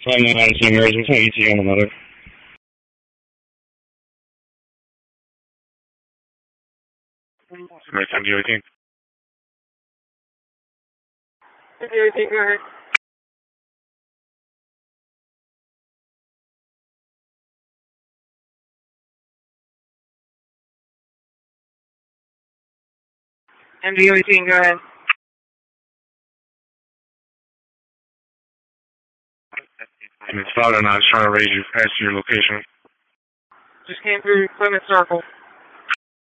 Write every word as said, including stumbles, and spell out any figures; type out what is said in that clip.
I'm not on the same areas. What's my E T A on the mother? Right, M D eighteen. M D eighteen, go ahead. M D eighteen, go ahead. And it's Father, and I was trying to raise you past your location. Just came through Clement Circle.